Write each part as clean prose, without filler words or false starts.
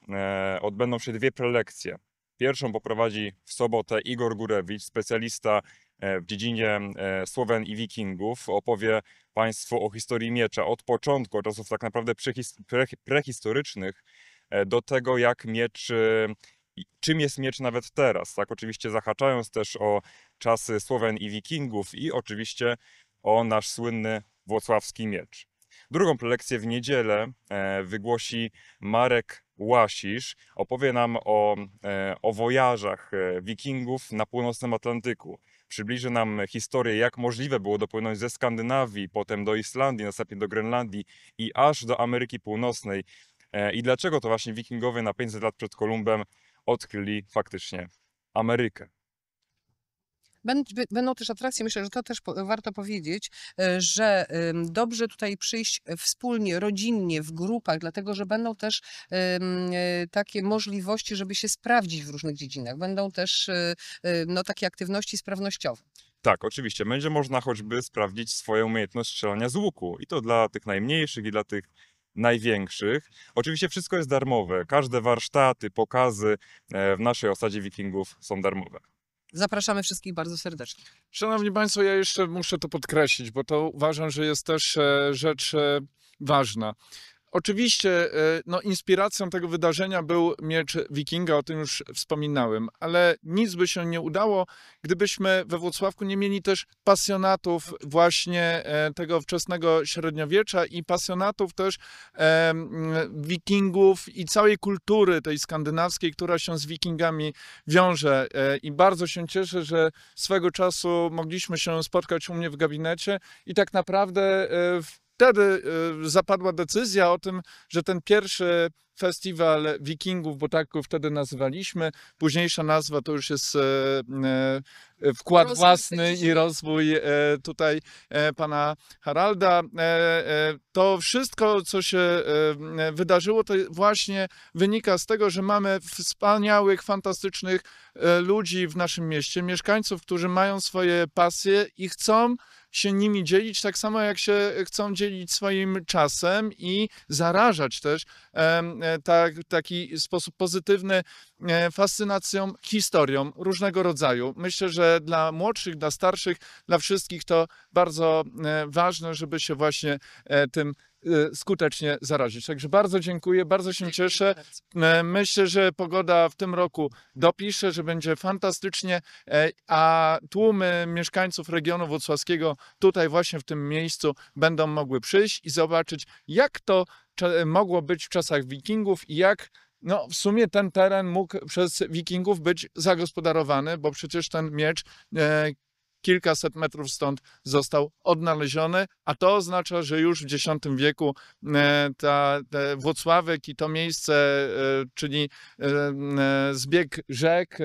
odbędą się dwie prelekcje. Pierwszą poprowadzi w sobotę Igor Gurewicz, specjalista w dziedzinie Słowian i Wikingów. Opowie Państwu o historii miecza od początku, od czasów tak naprawdę prehistorycznych, do tego, jak miecz, czym jest miecz nawet teraz. Tak, oczywiście zahaczając też o czasy Słowian i Wikingów i oczywiście o nasz słynny włocławski miecz. Drugą prelekcję w niedzielę wygłosi Marek Łasisz. Opowie nam o wojażach Wikingów na północnym Atlantyku. Przybliży nam historię, jak możliwe było dopłynąć ze Skandynawii, potem do Islandii, następnie do Grenlandii i aż do Ameryki Północnej. I dlaczego to właśnie Wikingowie na 500 lat przed Kolumbem odkryli faktycznie Amerykę. Będą też atrakcje, myślę, że to też warto powiedzieć, że dobrze tutaj przyjść wspólnie, rodzinnie, w grupach, dlatego że będą też takie możliwości, żeby się sprawdzić w różnych dziedzinach. Będą też no, takie aktywności sprawnościowe. Tak, oczywiście. Będzie można choćby sprawdzić swoją umiejętność strzelania z łuku. I to dla tych najmniejszych, i dla tych największych. Oczywiście wszystko jest darmowe. Każde warsztaty, pokazy w naszej osadzie Wikingów są darmowe. Zapraszamy wszystkich bardzo serdecznie. Szanowni Państwo, ja jeszcze muszę to podkreślić, bo to uważam, że jest też rzecz ważna. Oczywiście no, inspiracją tego wydarzenia był miecz Wikinga, o tym już wspominałem, ale nic by się nie udało, gdybyśmy we Włocławku nie mieli też pasjonatów właśnie tego wczesnego średniowiecza i pasjonatów też Wikingów i całej kultury tej skandynawskiej, która się z Wikingami wiąże. I bardzo się cieszę, że swego czasu mogliśmy się spotkać u mnie w gabinecie i tak naprawdę wtedy zapadła decyzja o tym, że ten pierwszy festiwal Wikingów, bo tak go wtedy nazywaliśmy, późniejsza nazwa to już jest wkład własny i rozwój tutaj pana Haralda. To wszystko, co się wydarzyło, to właśnie wynika z tego, że mamy wspaniałych, fantastycznych ludzi w naszym mieście, mieszkańców, którzy mają swoje pasje i chcą się nimi dzielić, tak samo jak się chcą dzielić swoim czasem i zarażać też taki sposób pozytywny fascynacją historią różnego rodzaju. Myślę, że dla młodszych, dla starszych, dla wszystkich to bardzo ważne, żeby się właśnie tym skutecznie zarazić. Także bardzo dziękuję, bardzo się cieszę. Myślę, że pogoda w tym roku dopisze, że będzie fantastycznie, a tłumy mieszkańców regionu włocławskiego tutaj właśnie w tym miejscu będą mogły przyjść i zobaczyć, jak to mogło być w czasach Wikingów i jak no, w sumie ten teren mógł przez Wikingów być zagospodarowany, bo przecież ten miecz kilkaset metrów stąd został odnaleziony, a to oznacza, że już w X wieku Włocławek i to miejsce, czyli zbieg rzek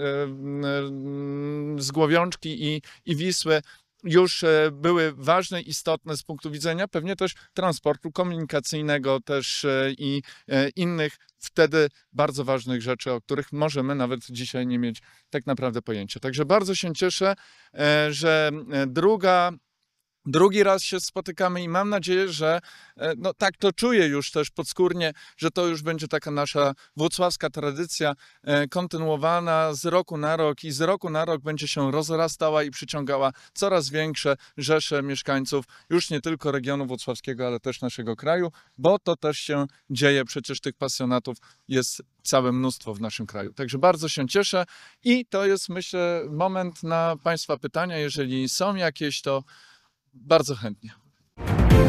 z Głowiączki i Wisły, już były ważne, istotne z punktu widzenia pewnie też transportu komunikacyjnego też i innych wtedy bardzo ważnych rzeczy, o których możemy nawet dzisiaj nie mieć tak naprawdę pojęcia. Także bardzo się cieszę, że drugi raz się spotykamy i mam nadzieję, że no tak to czuję już też podskórnie, że to już będzie taka nasza włocławska tradycja kontynuowana z roku na rok i z roku na rok będzie się rozrastała i przyciągała coraz większe rzesze mieszkańców już nie tylko regionu włocławskiego, ale też naszego kraju, bo to też się dzieje, przecież tych pasjonatów jest całe mnóstwo w naszym kraju. Także bardzo się cieszę i to jest, myślę, moment na Państwa pytania. Jeżeli są jakieś, to bardzo chętnie.